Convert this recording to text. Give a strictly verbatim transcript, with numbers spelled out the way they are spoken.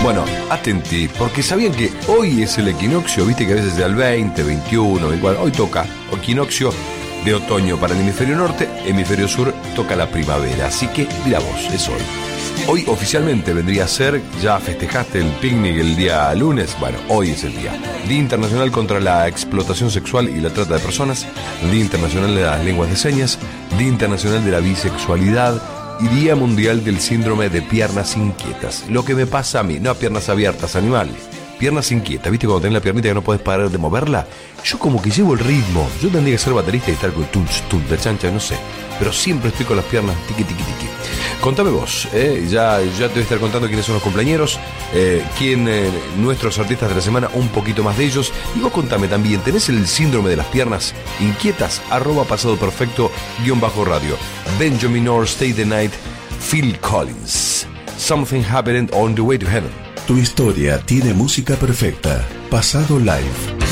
Bueno, atentí, porque sabían que hoy es el equinoccio, viste que a veces es el veinte, veintiuno, veinticuatro, hoy toca equinoccio de otoño para el hemisferio norte, hemisferio sur toca la primavera, así que mira vos, es hoy. Hoy oficialmente vendría a ser, ya festejaste el picnic el día lunes, bueno, hoy es el día. Día Internacional contra la Explotación Sexual y la Trata de Personas, Día Internacional de las Lenguas de Señas, Día Internacional de la Bisexualidad y Día Mundial del Síndrome de Piernas Inquietas. Lo que me pasa a mí, no a piernas abiertas, animal, piernas inquietas, ¿viste? Cuando tenés la piernita que no puedes parar de moverla, yo como que llevo el ritmo. Yo tendría que ser baterista y estar con tunch, tunch, de chancha, no sé, pero siempre estoy con las piernas tiqui, tiqui, tiqui. Contame vos, eh, ya, ya te voy a estar contando quiénes son los compañeros, eh, quién, eh, nuestros artistas de la semana, un poquito más de ellos. Y vos contame también, ¿tenés el síndrome de las piernas inquietas? Arroba pasado perfecto, guión bajo radio. Benjamin Orr, Stay the Night, Phil Collins. Something happened on the way to heaven. Tu historia tiene música perfecta. Pasado Live.